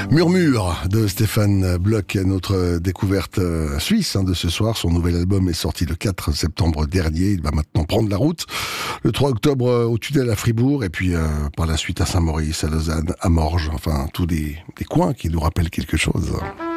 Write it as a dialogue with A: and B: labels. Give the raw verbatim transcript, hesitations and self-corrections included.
A: Murmure de Stéphane Bloch, notre découverte suisse hein, de ce soir. Son nouvel album est sorti le quatre septembre dernier. Il va maintenant prendre la route. Le trois octobre au Tunnel à Fribourg et puis euh, par la suite à Saint-Maurice, à Lausanne, à Morges. Enfin, tous des, des coins qui nous rappellent quelque chose.